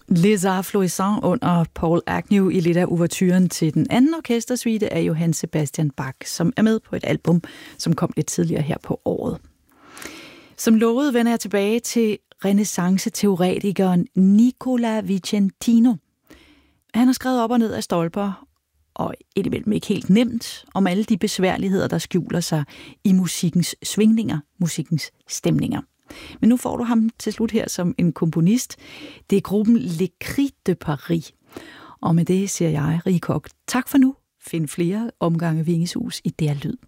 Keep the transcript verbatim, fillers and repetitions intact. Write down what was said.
Les Arts Florissants under Paul Agnew i lidt af ouverturen til den anden orkestersuite af Johann Sebastian Bach, som er med på et album, som kom lidt tidligere her på året. Som lovet vender jeg tilbage til renæssance-teoretikeren Nicola Vicentino. Han har skrevet op og ned af stolper, og indimellem ikke helt nemt, om alle de besværligheder, der skjuler sig i musikkens svingninger, musikkens stemninger. Men nu får du ham til slut her som en komponist. Det er gruppen Le Cri de Paris. Og med det siger jeg, Rie Koch, tak for nu. Find flere omgange Vingesus i D R Lyd.